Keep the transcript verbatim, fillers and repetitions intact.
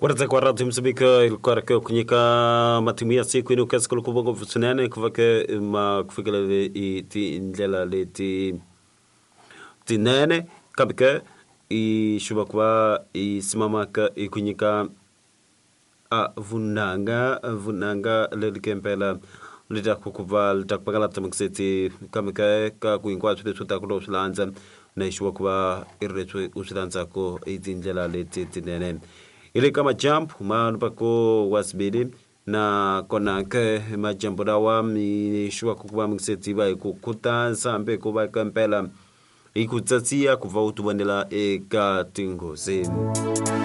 Warza kwa radio Msabika ilikuwa rakio kunyika matimia siku inu kasi kulu kubongo vusunene kufake ma kufikila le iti njela le ti ti nene kabike i shubakwa i simamaka i kunyika a vunanga vunanga le likempela lita kukuva lita kupagala tamakiseti kabike ka kuinkwa tude tuta kulo usilanza na shubakwa irretu usilanza ko iti njela le ti ti nene ile kama jump manupako wasbili na kona ke majambo dawa mi shua kukuba mseti ba ikukuta sambe kuba kampela ikutsatia kuva utubandela eka tingozi